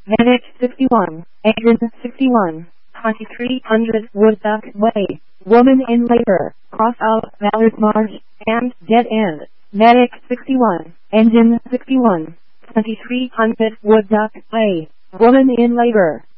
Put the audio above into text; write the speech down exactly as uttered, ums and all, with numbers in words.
Medic sixty-one, Engine sixty-one, twenty-three hundred Woodduck Way, woman in labor, cross out Mallard Marsh, and dead end. Medic sixty-one, Engine sixty-one, twenty-three hundred Woodduck Way, woman in labor.